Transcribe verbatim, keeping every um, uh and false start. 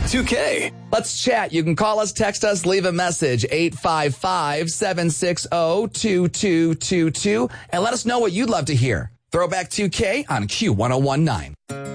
two K. Let's chat. You can call us, text us, leave a message, eight five five, seven six zero, two two two two, and let us know what you'd love to hear. Throwback two K on Q one oh one nine.